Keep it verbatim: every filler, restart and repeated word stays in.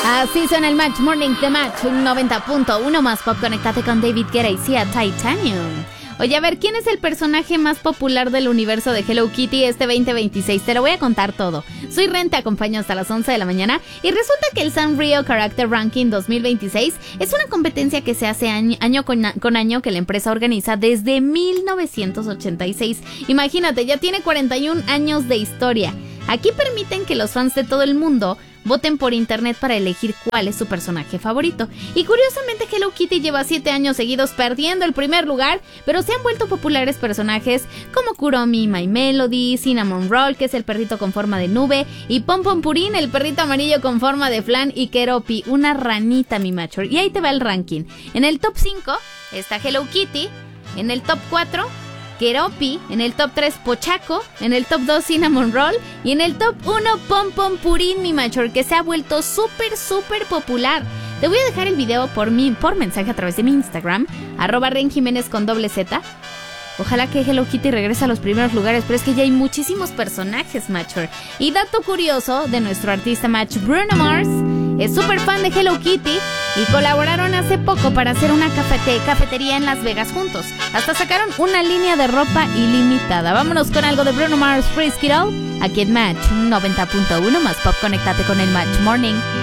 Así suena el Match Morning de Match noventa punto uno más pop. Conectate con David Guetta y Sia Titanium. Oye, a ver, ¿quién es el personaje más popular del universo de Hello Kitty este veinte veintiséis? Te lo voy a contar todo. Soy Ren, te acompaño hasta las once de la mañana y resulta que el Sanrio Character Ranking dos mil veintiséis es una competencia que se hace año, año con, con año que la empresa organiza desde mil novecientos ochenta y seis. Imagínate, ya tiene cuarenta y un años de historia. Aquí permiten que los fans de todo el mundo voten por internet para elegir cuál es su personaje favorito. Y curiosamente Hello Kitty lleva siete años seguidos perdiendo el primer lugar, pero se han vuelto populares personajes como Kuromi, My Melody, Cinnamon Roll, que es el perrito con forma de nube, y Pom Pom Purín, el perrito amarillo con forma de flan, y Keroppi, una ranita mi macho. Y ahí te va el ranking. En el top cinco está Hello Kitty, en el top cuatro Keroppi, en el top tres Pochaco, en el top dos Cinnamon Roll y en el top uno Pom Pom Purín mi macho, que se ha vuelto súper súper popular. Te voy a dejar el video por mi, por mensaje a través de mi Instagram, arroba Ren Jiménez con doble Z. Ojalá que Hello Kitty regrese a los primeros lugares, pero es que ya hay muchísimos personajes, macho. Y dato curioso de nuestro artista match, Bruno Mars es súper fan de Hello Kitty y colaboraron hace poco para hacer una cafete- cafetería en Las Vegas juntos. Hasta sacaron una línea de ropa ilimitada. Vámonos con algo de Bruno Mars, Frisk It All, aquí en Match noventa punto uno más pop. Conéctate con el Match Morning.